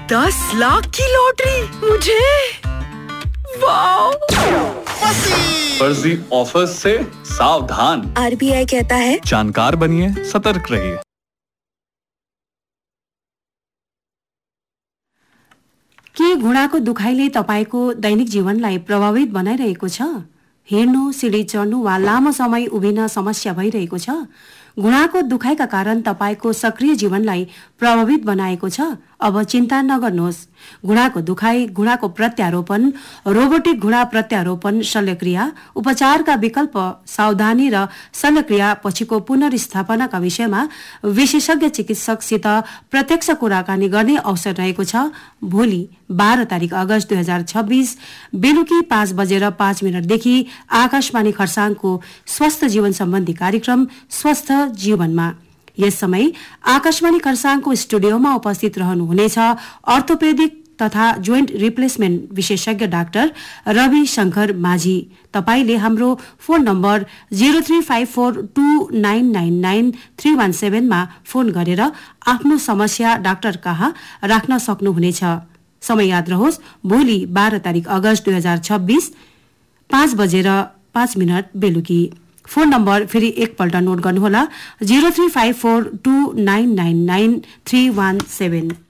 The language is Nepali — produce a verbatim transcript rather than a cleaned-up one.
दस लाख की लॉटरी मुझे, वाह! फर्जी ऑफर्स से सावधान। आरबीआई कहता है जानकार बनिए, सतर्क रहिए। के घुँडाको दुखाइले तपाईको दैनिक जीवनलाई प्रभावित बनाइरहेको छ? हिँड्नु, सिडी चढ्नु वा लामो समय उभिन समस्या भइरहेको छ? घुँडाको दुखाइका कारण तपाईको सक्रिय जीवनलाई प्रभावित बनाएको छ? अब चिन्ता नगर्नुहोस्। घुँडाको दुखाइ, घुँडाको प्रत्यारोपण, रोबोटिक घुँडा प्रत्यारोपण शल्यक्रिया, उपचारका विकल्प, सावधानी र शल्यक्रिया पछिको पुनर्स्थापनाका विषयमा विशेषज्ञ चिकित्सकसित प्रत्यक्ष कुराकानी गर्ने अवसर रहेको छ। भोलि बाह्र तारिक अगस्त दुई हजार छब्बीस बेलुकी पाँच बजेर पाँच मिनटदेखि आकाशवाणी खरसाङको स्वस्थ जीवन सम्बन्धी कार्यक्रम स्वस्थ जीवनमा। यस समय आकाशवाणी खरसाङको स्टुडियोमा उपस्थित रहनुहुनेछ अर्थोपेडिक तथा जोइन्ट रिप्लेसमेन्ट विशेषज्ञ डाक्टर रवि शंकर माझी। तपाईले हाम्रो phone number zero three five four two nine nine nine three one seven मा फोन गरेर आफ्नो समस्या डाक्टर कहाँ राख्न सक्नुहुनेछ। समय याद रहोस्, भोलि बाह्र तारिक अगस्त दुई हजार छब्बीस पाँच बजेर पाँच मिनट बेलुकी। फोन नम्बर फेरि एकपल्ट नोट गर्नुहोला, zero three five four two nine nine nine three one seven.